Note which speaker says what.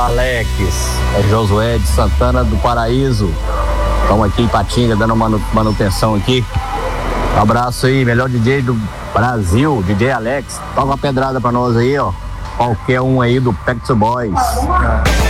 Speaker 1: Fala, Alex. É Josué de Santana do Paraíso. Estamos aqui em Patinga dando manutenção aqui. Um abraço aí, melhor DJ do Brasil, DJ Alex. Toca uma pedrada pra nós aí, ó. Qualquer um aí do Pet Boys.